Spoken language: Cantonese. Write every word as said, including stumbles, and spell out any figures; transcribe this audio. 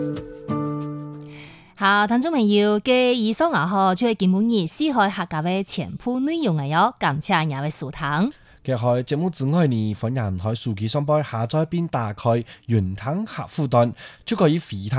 好，聽眾朋友嘅以上啊，嗬，就係今日四海客家嘅全部內容嚟喲，感謝各位收聽。 嘅喺節目之外呢，歡迎喺手機上邊下載並打開雲聽客戶端，就可以回聽